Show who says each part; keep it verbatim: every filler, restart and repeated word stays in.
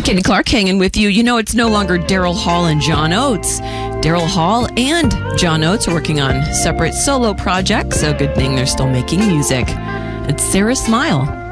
Speaker 1: Katie Clark hanging with you. You know, it's no longer Daryl Hall and John Oates. Daryl Hall and John Oates are working on separate solo projects. So good thing they're still making music. It's Sarah Smile.